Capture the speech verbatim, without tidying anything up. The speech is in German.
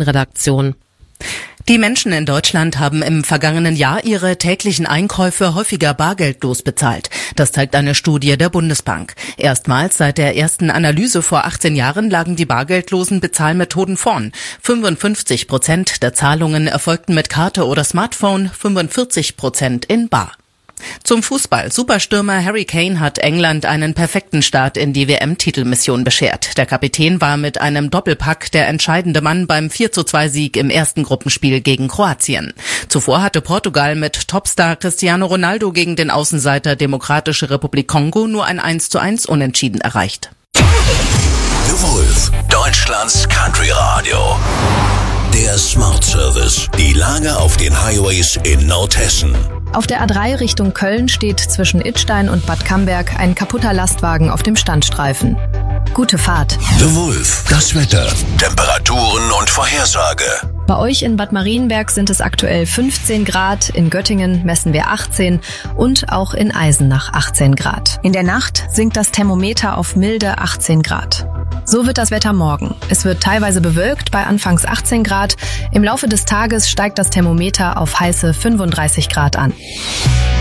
Nachrichtenredaktion. Die Menschen in Deutschland haben im vergangenen Jahr ihre täglichen Einkäufe häufiger bargeldlos bezahlt. Das zeigt eine Studie der Bundesbank. Erstmals seit der ersten Analyse vor achtzehn Jahren lagen die bargeldlosen Bezahlmethoden vorn. fünfundfünfzig Prozent der Zahlungen erfolgten mit Karte oder Smartphone, fünfundvierzig Prozent in bar. Zum Fußball. Superstürmer Harry Kane hat England einen perfekten Start in die W M-Titelmission beschert. Der Kapitän war mit einem Doppelpack der entscheidende Mann beim vier zu zwei Sieg im ersten Gruppenspiel gegen Kroatien. Zuvor hatte Portugal mit Topstar Cristiano Ronaldo gegen den Außenseiter Demokratische Republik Kongo nur ein eins zu eins Unentschieden erreicht. The Wolf, Deutschlands Country Radio. Der Smart Service. Die Lage auf den Highways in Nordhessen. Auf der A drei Richtung Köln steht zwischen Idstein und Bad Camberg ein kaputter Lastwagen auf dem Standstreifen. Gute Fahrt. The Wolf, das Wetter, Temperaturen und Vorhersage. Bei euch in Bad Marienberg sind es aktuell fünfzehn Grad, in Göttingen messen wir achtzehn und auch in Eisenach achtzehn Grad. In der Nacht sinkt das Thermometer auf milde achtzehn Grad. So wird das Wetter morgen. Es wird teilweise bewölkt bei anfangs achtzehn Grad. Im Laufe des Tages steigt das Thermometer auf heiße fünfunddreißig Grad an.